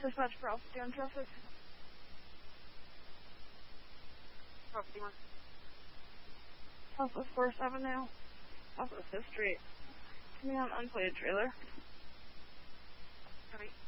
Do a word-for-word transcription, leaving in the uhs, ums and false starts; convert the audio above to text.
Dispatch for Alpha on traffic. Property one. South of Forest Avenue. South of fifth Street. Coming on unplated trailer. Copy.